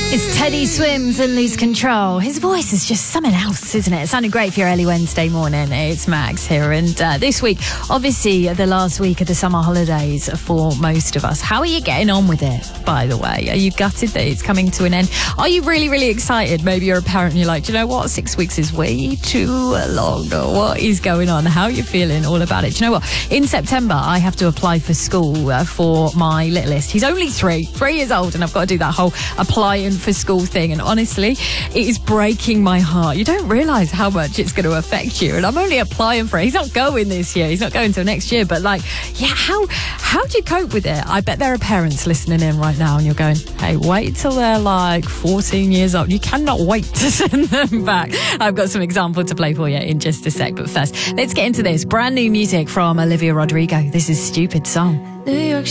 It's Teddy Swims and Lose Control. His voice is just something else, isn't it? It sounded great for your early Wednesday morning. It's Max here. And this week, obviously, the last week of the summer holidays for most of us. How are you getting on with it, by the way? Are you gutted that it's coming to an end? Are you really, really excited? Maybe you're a parent and you're like, do you know what? 6 weeks is way too long. What is going on? How are you feeling all about it? Do you know what? In September, I have to apply for school for my littlest. He's only 3 years old, and I've got to do that whole applying for school thing, and honestly it is breaking my heart. You don't realise how much it's going to affect you, and I'm only applying for it. He's not going this year, he's not going till next year, but like, yeah, how do you cope with it? I bet there are parents listening in right now and you're going, hey, wait till they're like 14 years old. You cannot wait to send them back. I've got some example to play for you in just a sec, but first let's get into this brand new music from Olivia Rodrigo. This is Stupid Song. New York